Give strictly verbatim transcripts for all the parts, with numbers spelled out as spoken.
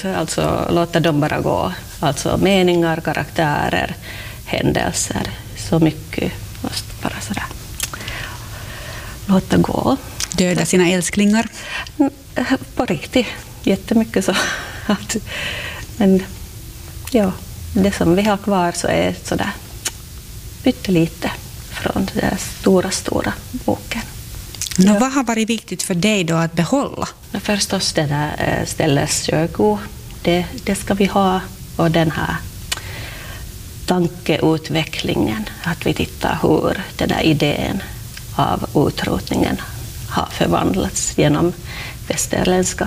ut, alltså låta dem bara gå. Alltså meningar, karaktärer, händelser. Så mycket måste bara sådär låta gå. Döda sina älsklingar? På riktigt, jättemycket så. Men ja, det som vi har kvar så är sådär pyttelite från den stora, stora boken. Nå, ja. Vad har varit viktigt för dig då att behålla? Förstås det där Stelles Sjöko, det, det ska vi ha, och den här tankeutvecklingen, att vi tittar hur den där idén av utrotningen har förvandlats genom västerländska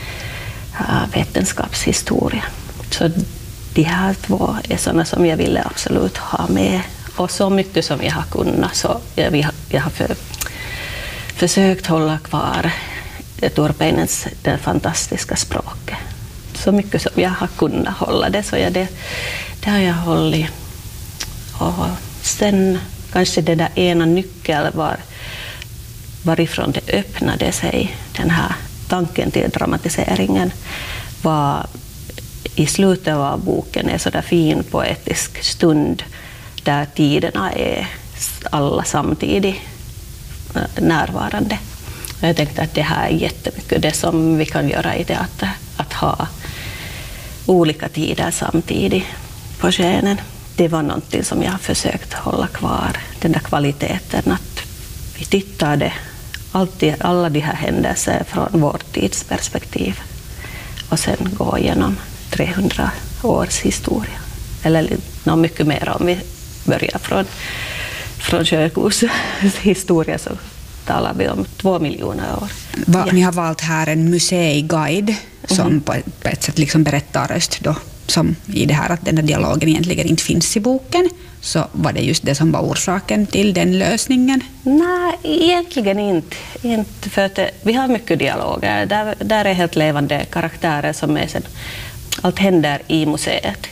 uh, vetenskapshistoria. Så de här två är sådana som jag ville absolut ha med, och så mycket som jag har kunnat, så jag, jag har för, försökt hålla kvar Turpeinens det fantastiska språket. Så mycket som jag har kunnat hålla det, så jag det, det har jag hållit. Och sen kanske det där ena nyckeln var varifrån det öppnade sig, den här tanken till dramatiseringen, var i slutet av boken en sådär fin poetisk stund där tiderna är alla samtidigt närvarande. Jag tänkte att det här är jättemycket det som vi kan göra i teater, att ha olika tider samtidigt på scenen. Det var någonting som jag har försökt hålla kvar, den där kvaliteten, att vi tittade alltid, alla de här händelser från vårt tidsperspektiv och sen gå igenom trehundra års historia. Eller något mycket mer om vi börjar från, från Sjökos historia, så talar vi om två miljoner år. Va, ja. Ni har valt här en museiguide som mm. på, ett, på ett sätt liksom berättar röst då, som i det här att den här dialogen egentligen inte finns i boken. Så var det just det som var orsaken till den lösningen? Nej, egentligen inte. inte för att vi har mycket dialoger. Där, där är helt levande karaktärer som är sen, allt händer i museet.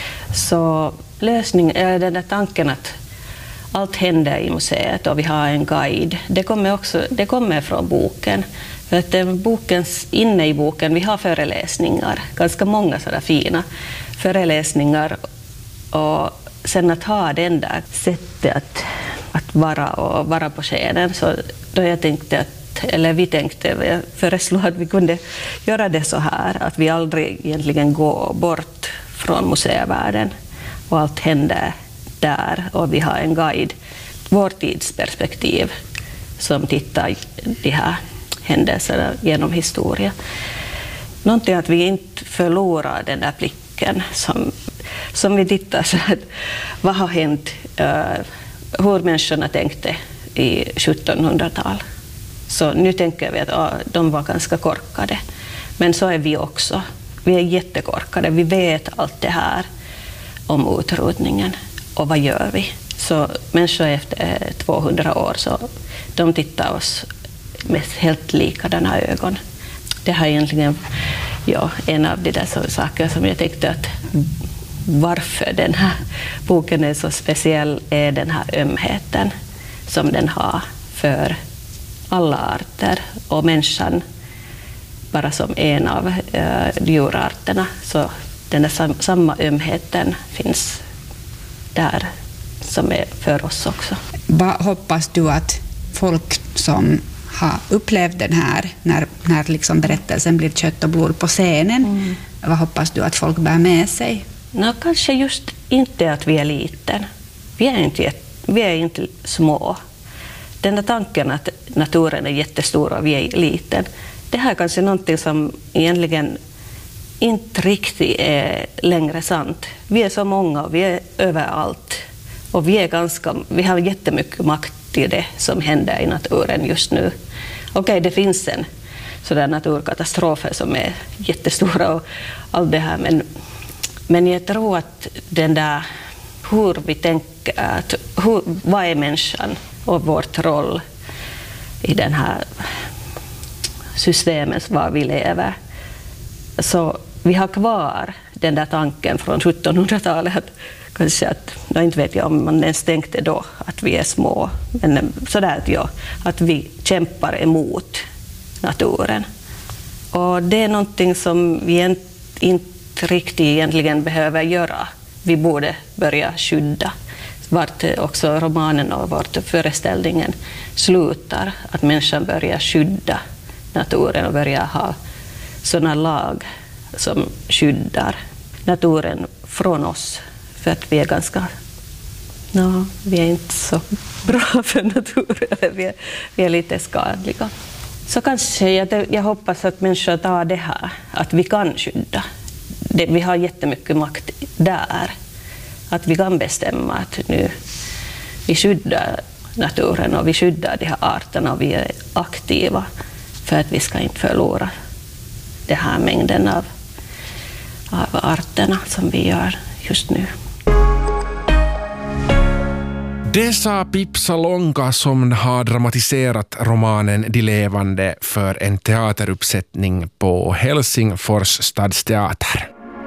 Så lösningen, den där tanken att allt händer i museet och vi har en guide, det kommer också det kommer från boken. För att den bokens, inne i boken vi har föreläsningar, ganska många sådana fina föreläsningar, och sen att ha den där sättet att, att vara och vara på scenen, så då jag tänkte att, eller vi tänkte, jag föreslog att vi kunde göra det så här, att vi aldrig egentligen går bort från museivärlden och allt händer där, och vi har en guide, vårt tidsperspektiv, som tittar de här händelserna genom historia. Någonting att vi inte förlorar den där blicken som, som vi tittar så att vad har hänt, uh, hur människorna tänkte i sjuttonhundratal. Så nu tänker vi att uh, de var ganska korkade, men så är vi också. Vi är jättekorkade, vi vet allt det här om utrotningen. Och vad gör vi? Så människor efter tvåhundra år, så de tittar oss med helt likadana ögon. Det här är egentligen ja, en av de där saker som jag tänkte att varför den här boken är så speciell är den här ömheten som den har för alla arter, och människan bara som en av uh, djurarterna, så den där sam- samma ömheten finns där som är för oss också. Vad hoppas du att folk som har upplevt den här, när, när liksom berättelsen blir kött och blod på scenen, mm. vad hoppas du att folk bär med sig? No, kanske just inte att vi är liten. Vi är inte, vi är inte små. Den där tanken att naturen är jättestor och vi är liten, det här är kanske någonting som egentligen inte riktigt är längre sant. Vi är så många och vi är överallt. Och vi, är ganska, vi har jättemycket makt i det som händer i naturen just nu. Okej, okay, det finns en sådär naturkatastrofer som är jättestora och allt det här. Men, men jag tror att den där, hur vi tänker, att, hur, vad är människan och vårt roll i den här systemet var vi lever. Så vi har kvar den där tanken från sjuttonhundratalet, att kanske att, jag inte vet jag om man ens tänkte då att vi är små, men sådär att, ja, att vi kämpar emot naturen. Och det är någonting som vi inte riktigt egentligen behöver göra. Vi borde börja skydda. Vart också romanen och vart föreställningen slutar. Att människan börjar skydda naturen och börjar ha sådana lag som skyddar naturen från oss. För att vi är ganska... No, vi är inte så bra för naturen. Vi är, vi är lite skadliga. Så kanske jag, jag hoppas att människor tar det här. Att vi kan skydda. Det, vi har jättemycket makt där. Att vi kan bestämma att nu vi skyddar naturen och vi skyddar de här arterna och vi är aktiva för att vi ska inte förlora den här mängden av, av arterna som vi gör just nu. Det sa Pip Salonga som har dramatiserat romanen De levande för en teateruppsättning på Helsingfors stadsteater.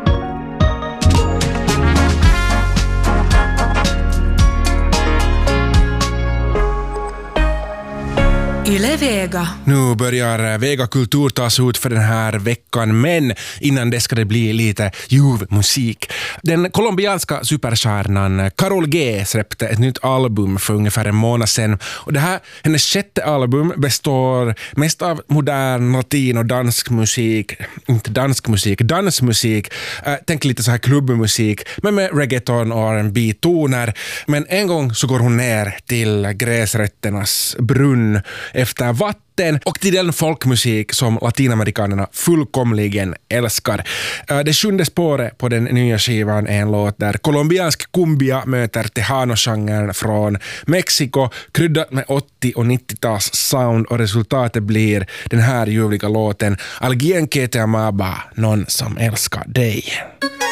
Yle Vega. Nu börjar Vega Kultur tas ut för den här veckan, men innan det ska det bli lite ljuv musik. Den colombianska superstjärnan Karol G släppte ett nytt album för ungefär en månad sedan. Och det här, hennes sjätte album, består mest av modern latin och dansk musik. Inte dansk musik, dansmusik. Äh, tänk lite så här klubbmusik, men med reggaeton och R and B-toner. Men en gång så går hon ner till gräsrötternas brunn efter vatten och till den folkmusik som latinamerikanerna fullkomligen älskar. Det sjunde spåret på den nya skivan är en låt där colombiansk cumbia möter tejano-genren från Mexiko, kryddat med åttio- och nittio-tals sound, och resultatet blir den här ljuvliga låten Alguien que te amaba, någon som älskar dig.